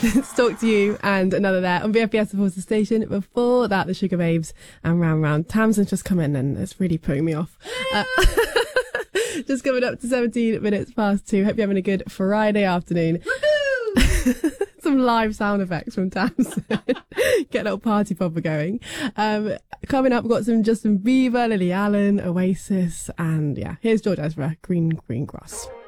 Talk to You and Another there on BFBS Supporter Station. Before that, the Sugar Babes and Round Round. Tamsin's just come in and it's really putting me off. Just coming up to 17 minutes past 2. Hope you're having a good Friday afternoon. Some live sound effects from Tamsin. Get a little party popper going. Coming up, we've got some Justin Bieber, Lily Allen, Oasis, and yeah, here's George Ezra, Green Grass.